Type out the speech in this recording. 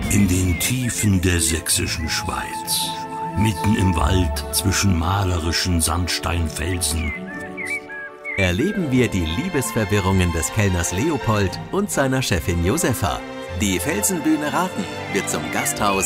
In den Tiefen der sächsischen Schweiz, mitten im Wald zwischen malerischen Sandsteinfelsen, erleben wir die Liebesverwirrungen des Kellners Leopold und seiner Chefin Josefa. Die Felsenbühne Raten wird zum Gasthaus